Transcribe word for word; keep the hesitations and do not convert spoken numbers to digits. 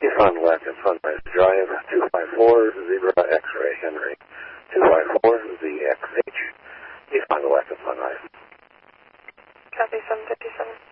Yvonne Watkins, Sunrise Drive, two five four, Zebra X-Ray, Henry. two five four, Z X H. Yvonne Watkins, Sunrise. Copy, seven fifty-seven.